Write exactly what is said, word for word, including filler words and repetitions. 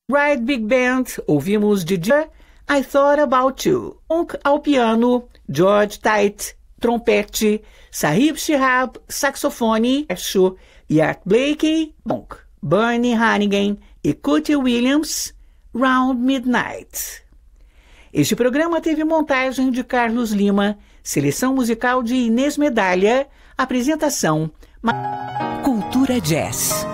Right Big Band, ouvimos de I Thought About You. Ao piano, George Tait, trompete, Sahib Shihab, saxofone, baixo, e Art Blakey, bonk. Bernie Hannigan e Cootie Williams, Round Midnight. Este programa teve montagem de Carlos Lima, seleção musical de Inês Medalha, apresentação... Cultura Jazz.